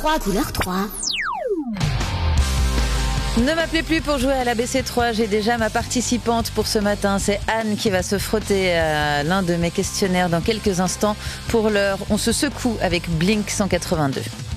3, couleur 3. Ne m'appelez plus pour jouer à l'ABC3, j'ai déjà ma participante pour ce matin, c'est Anne qui va se frotter à l'un de mes questionnaires dans quelques instants. Pour l'heure, on se secoue avec Blink 182.